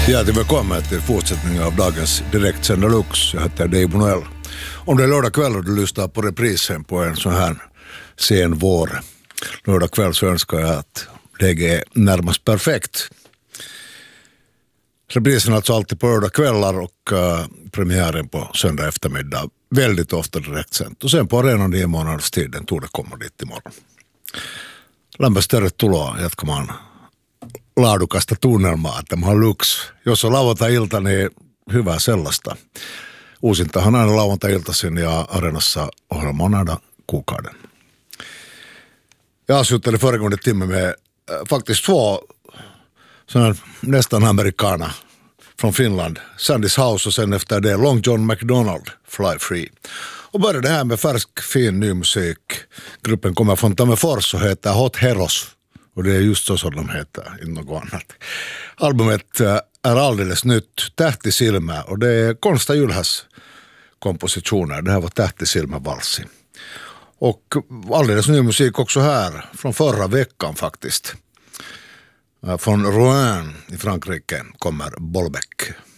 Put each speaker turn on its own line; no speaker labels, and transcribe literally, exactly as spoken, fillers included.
Hjärtligt välkommen till fortsättningen av dagens direktsända Lux. Jag heter Dave Bonell. Om det är lördag kväll och du lyssnar på reprisen på en sån här sen vår lördag kväll, så önskar jag att läget är närmast perfekt. Reprisen är alltså alltid på lördag kvällar och uh, premiären på söndag eftermiddag. Väldigt ofta direktsänt. Och sen på arenan nio månaders tid, den tog det komma dit imorgon. Lämpöistä tervetuloa jatkamaan laadukasta tunnelmaa. Tämä on Lux. Jos on lauantai-ilta, niin hyvää sellaista. Uusintahan aina lauantai-iltaisin ja Areenassa ohjelma on aina kuukauden. Jag avslutade föregående timme med äh, faktiskt två sådana nästan amerikaner från Finland. Sandys House och sen efter det Long John McDonald, Fly Free. Och började här med färsk fin ny musik. Gruppen kommer från Tammerfors och heter Hot Heroes. Och det är just så som de heter, inte något annat. Albumet är alldeles nytt, Tähtisilmä, och det är Konsta Julhäs kompositioner. Det här var Tähtisilmä-valsi. Och alldeles ny musik också här, från förra veckan faktiskt. Från Rouen i Frankrike kommer Bolbec.